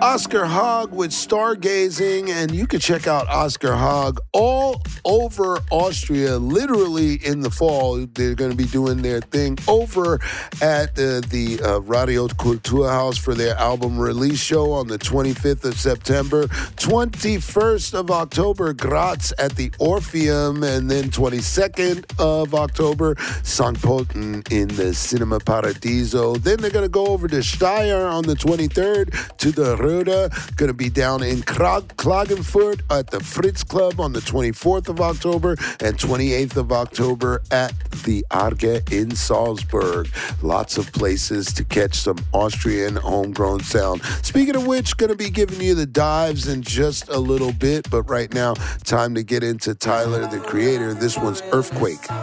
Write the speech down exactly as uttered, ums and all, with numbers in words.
Oscar Hogg with Stargazing, and you can check out Oscar Hogg all over Austria, literally in the fall. They're going to be doing their thing over at the, the uh, Radio Kulturhaus for their album release show on the twenty-fifth of September, twenty-first of October, Graz at the Orpheum, and then twenty-second of October, Sankt Pölten in the Cinema Paradiso. Then they're going to go over to Steyr on the twenty-third to the Röda, going to be down in Krag- Klagenfurt at the Fritz Club on the twenty-fourth of October and twenty-eighth of October at the Arge in Salzburg. Lots of places to catch some Austrian homegrown sound. Speaking of which, going to be giving you the dives in just a little bit, but right now, time to get into Tyler, the Creator. This one's Earthquake.